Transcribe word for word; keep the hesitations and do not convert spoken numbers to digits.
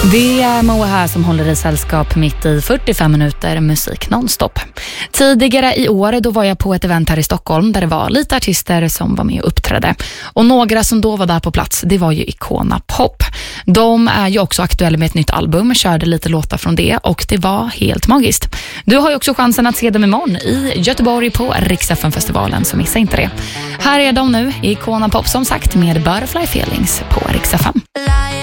Det är Moa här som håller i sällskap mitt i fyrtiofem minuter musik nonstop. Tidigare i år då var jag på ett event här i Stockholm där det var lite artister som var med och uppträdde. Och några som då var där på plats, det var ju Icona Pop. De är ju också aktuella med ett nytt album, körde lite låtar från det och det var helt magiskt. Du har ju också chansen att se dem imorgon i Göteborg på Rix F M-festivalen, så missa inte det. Här är de nu, Icona Pop som sagt med Butterfly Feelings på Rix F M.